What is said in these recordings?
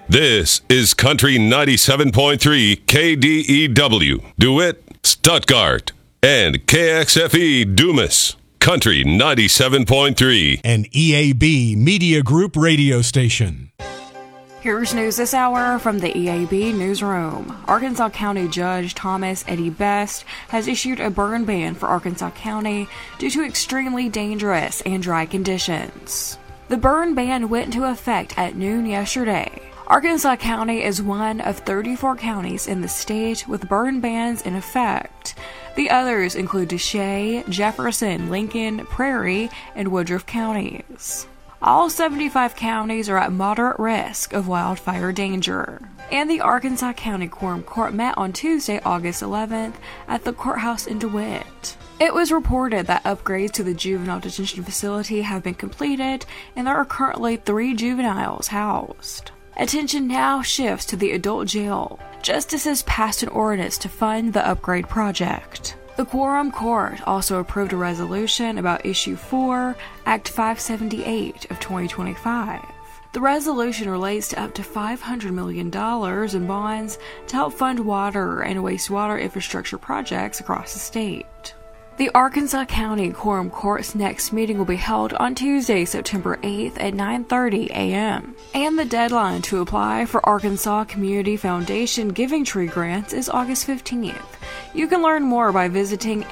This is Country 97.3 KDEW, DeWitt, Stuttgart, and KXFE Dumas. Country 97.3. An EAB Media Group radio station. Here's news this hour from the EAB Newsroom. Arkansas County Judge Thomas Eddie Best has issued a burn ban for Arkansas County due to extremely dangerous and dry conditions. The burn ban went into effect at noon yesterday. Arkansas County is one of 34 counties in the state with burn bans in effect. The others include DeShay, Jefferson, Lincoln, Prairie, and Woodruff counties. All 75 counties are at moderate risk of wildfire danger. And the Arkansas County Quorum Court met on Tuesday, August 11th at the courthouse in DeWitt. It was reported that upgrades to the juvenile detention facility have been completed and there are currently 3 juveniles housed. Attention now shifts to the adult jail. Justices passed an ordinance to fund the upgrade project. The Quorum Court also approved a resolution about Issue 4, Act 578 of 2025. The resolution relates to up to $500 million in bonds to help fund water and wastewater infrastructure projects across the state. The Arkansas County Quorum Court's next meeting will be held on Tuesday, September 8th at 9:30 a.m. And the deadline to apply for Arkansas Community Foundation Giving Tree grants is August 15th. You can learn more by visiting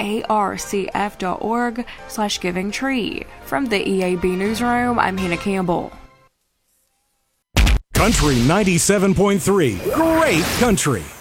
arcf.org/givingtree. From the EAB Newsroom, I'm Hannah Campbell. Country 97.3. Great country.